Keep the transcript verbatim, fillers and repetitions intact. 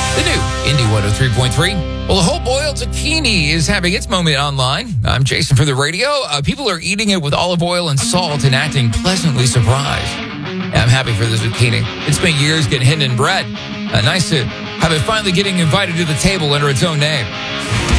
The new Indy one oh three point three. Well, the whole boiled zucchini is having its moment online. I'm Jason for the radio. Uh, people are eating it with olive oil and salt and acting pleasantly surprised. I'm happy for the zucchini. It's been years getting hidden in bread. Uh, nice to have it finally getting invited to the table under its own name.